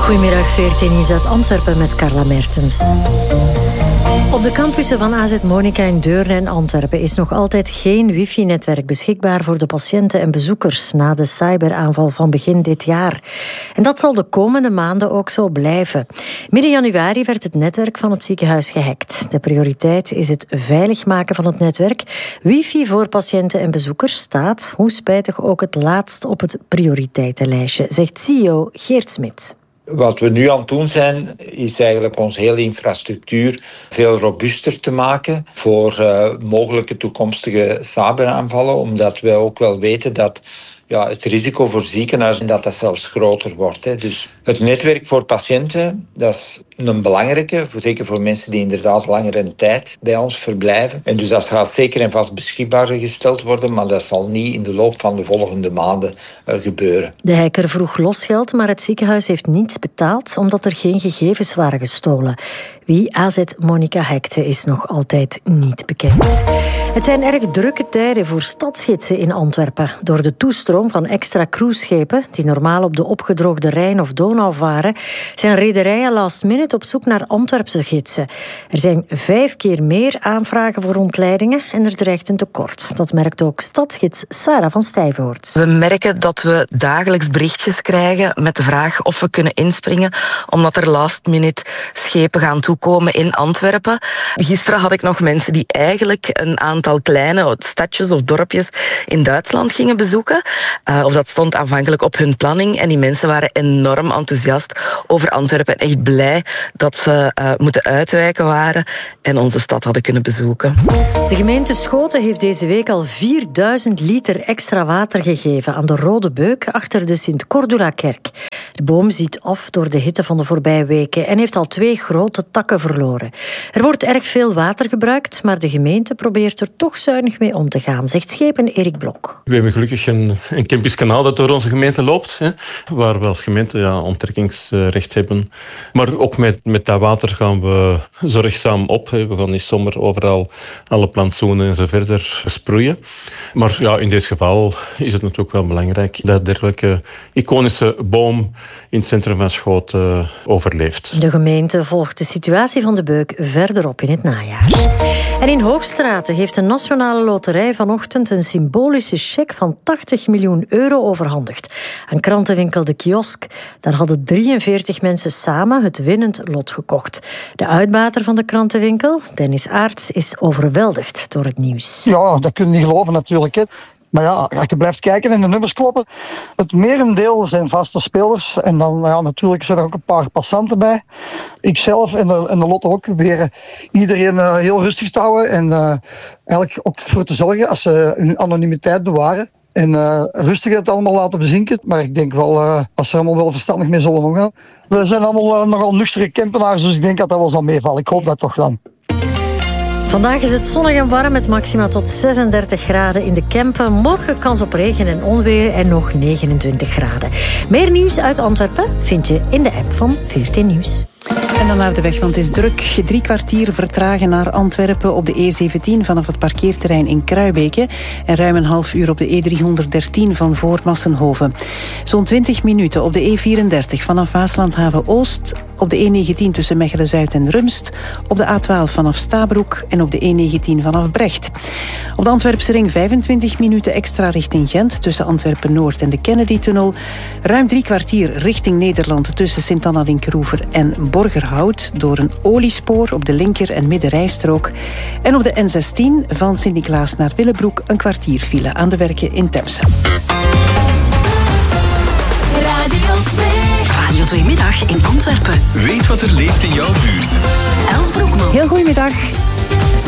Goedemiddag, 14 Nieuws uit Antwerpen met Carla Mertens. Op de campussen van AZ Monica in Deurne en Antwerpen is nog altijd geen wifi-netwerk beschikbaar voor de patiënten en bezoekers na de cyberaanval van begin dit jaar. En dat zal de komende maanden ook zo blijven. Midden januari werd het netwerk van het ziekenhuis gehackt. De prioriteit is het veilig maken van het netwerk. Wifi voor patiënten en bezoekers staat, hoe spijtig ook, het laatst op het prioriteitenlijstje, zegt CEO Geert Smit. Wat we nu aan het doen zijn, is eigenlijk onze hele infrastructuur veel robuuster te maken voor mogelijke toekomstige cyberaanvallen, omdat we ook wel weten dat het risico voor ziekenhuizen dat zelfs groter wordt. Hè. Dus het netwerk voor patiënten, dat is een belangrijke, zeker voor mensen die inderdaad langere tijd bij ons verblijven. En dus dat gaat zeker en vast beschikbaar gesteld worden, maar dat zal niet in de loop van de volgende maanden gebeuren. De hacker vroeg losgeld, maar het ziekenhuis heeft niets betaald omdat er geen gegevens waren gestolen. Wie AZ Monica hackte is nog altijd niet bekend. Het zijn erg drukke tijden voor stadsgidsen in Antwerpen. Door de toestroom van extra cruiseschepen die normaal op de opgedroogde Rijn of Donau varen, zijn rederijen last minute op zoek naar Antwerpse gidsen. Er zijn 5 keer meer aanvragen voor ontleidingen en er dreigt een tekort. Dat merkt ook stadsgids Sarah van Stijvoort. We merken dat we dagelijks berichtjes krijgen met de vraag of we kunnen inspringen, omdat er last minute schepen gaan toekomen in Antwerpen. Gisteren had ik nog mensen die eigenlijk een aantal kleine stadjes of dorpjes in Duitsland gingen bezoeken. Of dat stond aanvankelijk op hun planning. En die mensen waren enorm enthousiast over Antwerpen. Echt blij dat ze moeten uitwijken waren en onze stad hadden kunnen bezoeken. De gemeente Schoten heeft deze week al 4000 liter extra water gegeven aan de Rode Beuk achter de Sint-Cordula-kerk. De boom ziet af door de hitte van de voorbije weken en heeft al 2 grote takken verloren. Er wordt erg veel water gebruikt, maar de gemeente probeert er toch zuinig mee om te gaan, zegt schepen Erik Blok. We hebben gelukkig een Kempisch kanaal dat door onze gemeente loopt, hè, waar we als gemeente onttrekkingsrecht hebben. Maar ook met dat water gaan we zorgzaam op. Hè. We gaan in zomer overal alle plantsoenen en zo verder sproeien. Maar in dit geval is het natuurlijk wel belangrijk dat dergelijke iconische boom in het centrum van Schoten overleeft. De gemeente volgt de situatie van de beuk verder op in het najaar. En in Hoogstraten heeft de Nationale Loterij vanochtend een symbolische cheque van 80 miljoen euro overhandigd aan krantenwinkel De Kiosk. Daar hadden 43 mensen samen het winnend lot gekocht. De uitbater van de krantenwinkel, Dennis Aarts, is overweldigd door het nieuws. Ja, dat kun je niet geloven natuurlijk, hè. Maar als je blijft kijken en de nummers kloppen, het merendeel zijn vaste spelers. En dan natuurlijk zijn er ook een paar passanten bij. Ikzelf en de lotto ook proberen iedereen heel rustig te houden. En eigenlijk ook voor te zorgen als ze hun anonimiteit bewaren. En rustig het allemaal laten bezinken. Maar ik denk wel, als ze er allemaal wel verstandig mee zullen omgaan. We zijn allemaal nogal nuchtere Kempenaars, dus ik denk dat wel zal meevallen. Ik hoop dat toch dan. Vandaag is het zonnig en warm met maxima tot 36 graden in de Kempen. Morgen kans op regen en onweer en nog 29 graden. Meer nieuws uit Antwerpen vind je in de app van 14 Nieuws. En dan naar de weg, want het is druk. 3 kwartier vertragen naar Antwerpen op de E17 vanaf het parkeerterrein in Kruibeke. En ruim een half uur op de E313 van voor Massenhoven. Zo'n 20 minuten op de E34 vanaf Waaslandhaven-Oost. Op de E19 tussen Mechelen-Zuid en Rumst. Op de A12 vanaf Stabroek en op de E19 vanaf Brecht. Op de Antwerpse ring 25 minuten extra richting Gent tussen Antwerpen-Noord en de Kennedy-tunnel. Ruim 3 kwartier richting Nederland tussen Sint-Anna-Linkeroever en Borgerhout door een oliespoor op de linker- en middenrijstrook. En op de N16 van Sint-Niklaas naar Willebroek een kwartier file aan de werken in Temse. Radio 2 Middag in Antwerpen. Weet wat er leeft in jouw buurt. Els Broekmans. Heel goedemiddag.